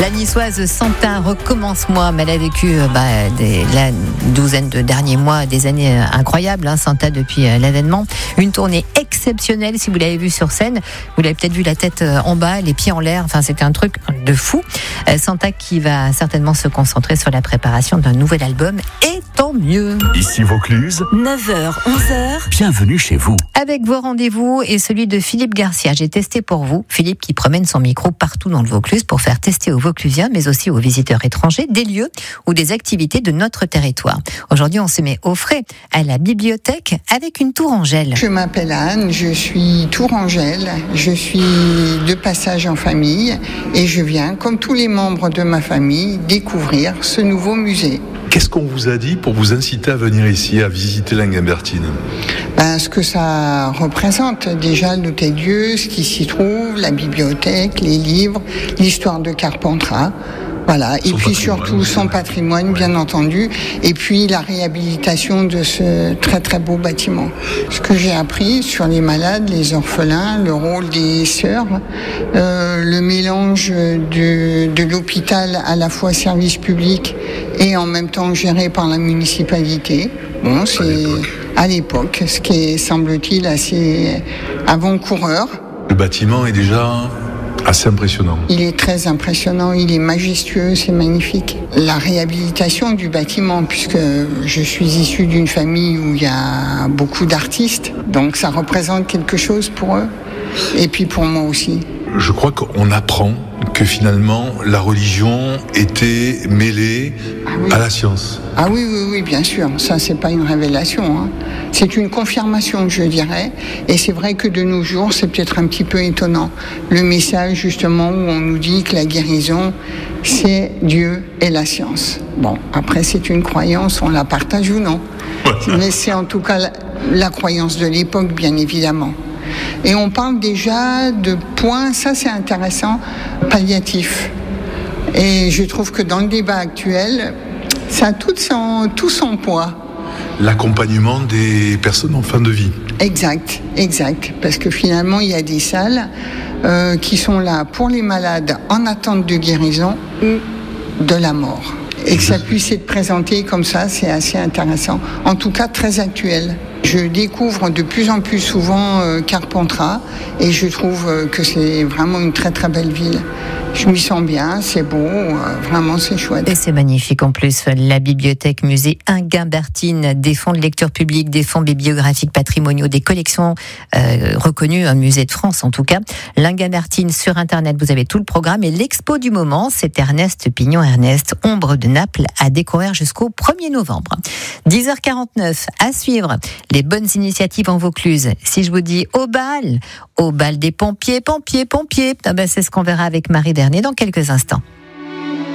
La niçoise Santa Recommence-moi, mais elle a vécu la douzaine de derniers mois, des années incroyables, Santa, depuis l'avènement. Une tournée exceptionnelle, si vous l'avez vue sur scène. Vous l'avez peut-être vu la tête en bas, les pieds en l'air, c'était un truc de fou. Santa qui va certainement se concentrer sur la préparation d'un nouvel album, et tant mieux. Ici Vaucluse, 9h, 11h. Bienvenue chez vous. Avec vos rendez-vous et celui de Philippe Garcia, j'ai testé pour vous. Philippe qui promène son micro partout dans le Vaucluse pour faire tester aux Vauclusiens, mais aussi aux visiteurs étrangers, des lieux ou des activités de notre territoire. Aujourd'hui, on se met au frais à la bibliothèque avec une tourangelle. Je m'appelle Anne, je suis tourangelle, je suis de passage en famille et je viens, comme tous les membres de ma famille, découvrir ce nouveau musée. Qu'est-ce qu'on vous a dit pour vous inciter à venir ici, à visiter l'Ingambertine ? Ce que ça représente, déjà l'hôtel-Dieu, ce qui s'y trouve, la bibliothèque, les livres, l'histoire de Carpentras. Voilà. Et puis surtout son patrimoine, bien entendu, et puis la réhabilitation de ce très très beau bâtiment. Ce que j'ai appris sur les malades, les orphelins, le rôle des sœurs, le mélange de l'hôpital à la fois service public et en même temps géré par la municipalité. Bon, c'est à l'époque, ce qui est, semble-t-il, assez avant-coureur. Le bâtiment est déjà assez impressionnant. Il est très impressionnant, il est majestueux, c'est magnifique. La réhabilitation du bâtiment, puisque je suis issue d'une famille où il y a beaucoup d'artistes, donc ça représente quelque chose pour eux, et puis pour moi aussi. Je crois qu'on apprend que finalement la religion était mêlée à la science. Ah oui, bien sûr. Ça, c'est pas une révélation. C'est une confirmation, je dirais. Et c'est vrai que de nos jours, c'est peut-être un petit peu étonnant. Le message, justement, où on nous dit que la guérison, c'est Dieu et la science. Bon, après, c'est une croyance, on la partage ou non. Mais c'est en tout cas la croyance de l'époque, bien évidemment. Et on parle déjà de points, ça c'est intéressant, palliatifs. Et je trouve que dans le débat actuel, ça a tout son poids. L'accompagnement des personnes en fin de vie. Exact. Parce que finalement, il y a des salles qui sont là pour les malades en attente de guérison ou de la mort. Et que ça puisse être présenté comme ça, c'est assez intéressant. En tout cas, très actuel. Je découvre de plus en plus souvent Carpentras et je trouve que c'est vraiment une très très belle ville. Je m'y sens bien, c'est beau, vraiment c'est chouette. Et c'est magnifique en plus, la bibliothèque musée Ingambertine, des fonds de lecture publique, des fonds bibliographiques patrimoniaux, des collections reconnues, un musée de France en tout cas. L'Ingambertine sur internet, vous avez tout le programme et l'expo du moment, c'est Ernest Pignon-Ernest, Ombre de Naples, à découvrir jusqu'au 1er novembre. 10h49, à suivre, les bonnes initiatives en Vaucluse. Si je vous dis au bal des pompiers, c'est ce qu'on verra avec Marie Bernier dans quelques instants.